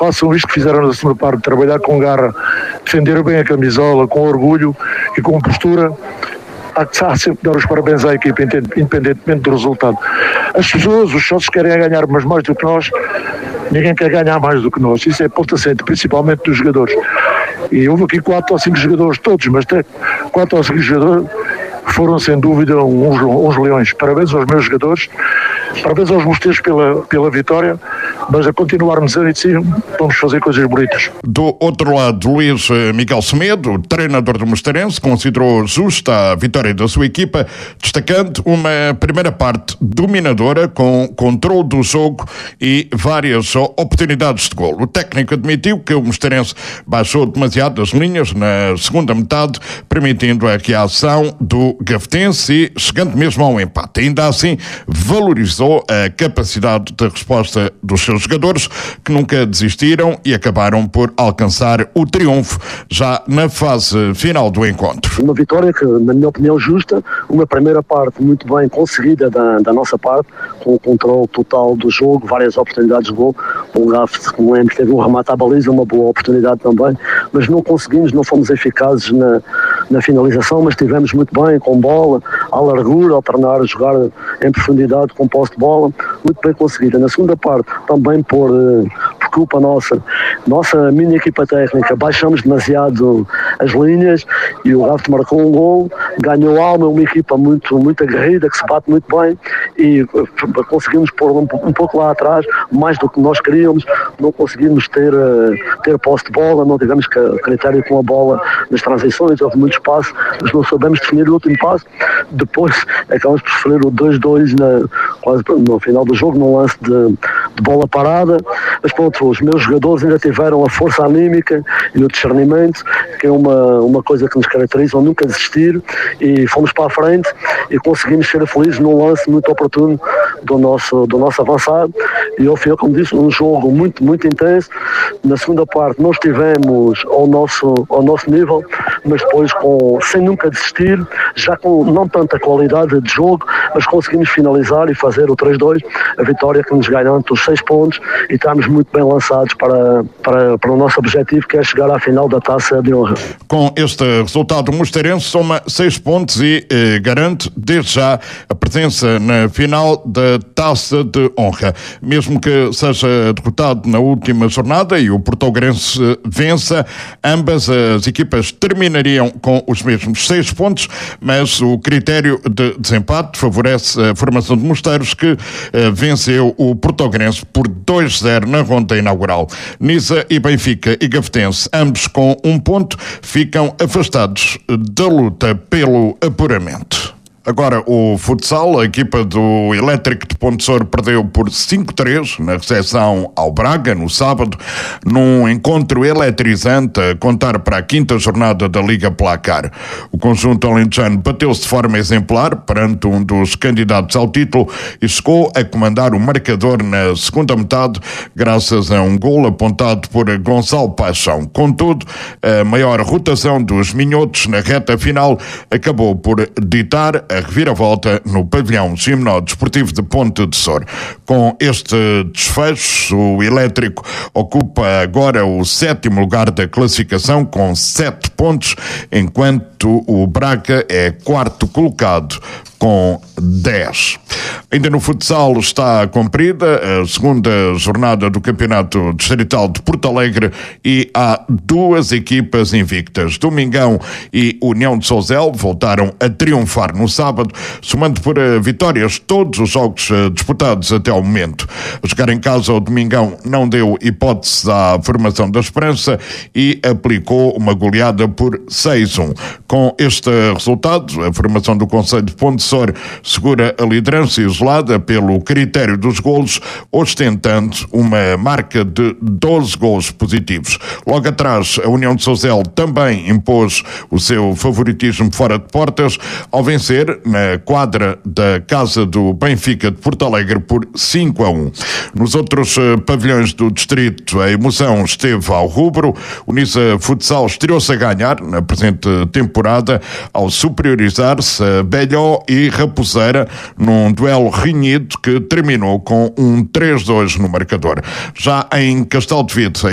façam isto que fizeram na segunda parte, trabalhar com garra, defender bem a camisola, com orgulho e com postura. Há sempre de dar os parabéns à equipa, independentemente do resultado. As pessoas, os sócios querem ganhar, mas mais do que nós, ninguém quer ganhar mais do que nós. Isso é ponto assente, principalmente dos jogadores. E houve aqui 4 ou 5 jogadores, todos, mas 4 ou 5 jogadores foram sem dúvida uns leões. Parabéns aos meus jogadores, parabéns aos mosteiros pela vitória, mas a continuarmos assim vamos fazer coisas bonitas. Do outro lado, Luís Miguel Semedo, treinador do Mosteirense, considerou justa a vitória da sua equipa, destacando uma primeira parte dominadora com controle do jogo e várias oportunidades de golo. O técnico admitiu que o Mosteirense baixou demasiado as linhas na segunda metade, permitindo a reação do Gafetense e chegando mesmo ao empate. Ainda assim, valorizou a capacidade de resposta dos seus jogadores, que nunca desistiram e acabaram por alcançar o triunfo já na fase final do encontro. Uma vitória que, na minha opinião, justa, uma primeira parte muito bem conseguida da nossa parte, com o controle total do jogo, várias oportunidades de gol. O Gaf, como lembro, teve um remate à baliza, uma boa oportunidade também, mas não conseguimos, não fomos eficazes na finalização, mas estivemos muito bem com bola, à largura, alternar a jogar em profundidade com posse de bola, muito bem conseguida. Na segunda parte, também por culpa nossa mini equipa técnica, baixamos demasiado as linhas e o Gaf marcou um gol, ganhou alma, uma equipa muito aguerrida, que se bate muito bem e conseguimos pôr um pouco lá atrás, mais do que nós queríamos, não conseguimos ter posse de bola, não tivemos critério com a bola nas transições, houve muito espaço, mas não soubemos definir o último passo. Depois acabamos por sofrer o 2-2 quase no final do jogo, num lance de bola parada, mas pronto, os meus jogadores ainda tiveram a força anímica e o discernimento, que é uma coisa que nos caracteriza, nunca desistir, e fomos para a frente e conseguimos ser felizes num lance muito oportuno do nosso avançado. E ao final, como disse, um jogo muito intenso. Na segunda parte não estivemos ao nosso nível, mas depois sem nunca desistir, já com não tanta qualidade de jogo, mas conseguimos finalizar e fazer o 3-2, a vitória que nos garante os 6 pontos, e estamos muito bem lançados para o nosso objetivo, que é chegar à final da Taça de Honra. Com este resultado, o Mosteirense soma 6 pontos e garante desde já a presença na final da Taça de Honra. Mesmo que seja derrotado na última jornada e o Portogrense vença, ambas as equipas terminariam com os mesmos 6 pontos, mas o critério de desempate favorece a formação de Mosteiros, que venceu o Portogrense por 2-0 na ronda inaugural. Nisa e Benfica e Gafetense, ambos com 1 ponto, ficam afastados da luta pelo apuramento. Agora o futsal, a equipa do Elétrico de Ponte Sor perdeu por 5-3 na recepção ao Braga no sábado, num encontro eletrizante a contar para a 5ª jornada da Liga Placar. O conjunto alentejano bateu-se de forma exemplar perante um dos candidatos ao título e chegou a comandar o marcador na segunda metade, graças a um golo apontado por Gonçalo Paixão. Contudo, a maior rotação dos minhotos na reta final acabou por ditar a reviravolta no pavilhão Gimnó-Desportivo de Ponte de Sor. Com este desfecho, o Elétrico ocupa agora o 7º lugar da classificação com 7 pontos, enquanto o Braga é 4º colocado com 10. Ainda no futsal está cumprida a segunda jornada do Campeonato Distrital de Porto Alegre e há 2 equipas invictas. Domingão e União de Sousel voltaram a triunfar no sábado, somando por vitórias todos os jogos disputados até ao momento. A jogar em casa, o Domingão não deu hipótese à formação da Esperança e aplicou uma goleada por 6-1. Com este resultado, a formação do Concelho de Ponte Sor segura a liderança isolada pelo critério dos golos, ostentando uma marca de 12 golos positivos. Logo atrás, a União de Sousel também impôs o seu favoritismo fora de portas, ao vencer na quadra da casa do Benfica de Porto Alegre por 5-1. Nos outros pavilhões do distrito, a emoção esteve ao rubro. O Nisa Futsal estreou-se a ganhar na presente temporada ao superiorizar-se a Belhó e Raposeira num duelo renhido que terminou com um 3-2 no marcador. Já em Castelo de Vide,